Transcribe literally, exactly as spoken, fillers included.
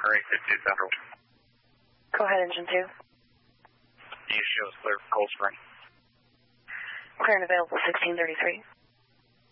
Hurry, fifty Central. Go ahead, engine two. You show us clear for Cold Spring. Clear and available, sixteen thirty-three.